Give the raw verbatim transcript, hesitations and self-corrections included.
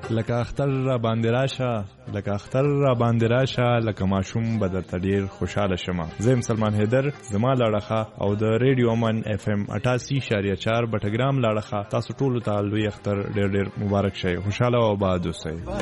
لکه اختر را باندې راشه لکه اختر را باندې راشه لکه ماشوم به درته ډېر خوشاله شمه. زه یم سلمان حیدر، زما لاړخه او د ریډیو امن اف ام اٹھاسی اشاریه چار بټګرام لاړخه. تاسو ټولو ته لوی اختر ډېر ډېر مبارک شي. خوشاله او آباد اوسئ.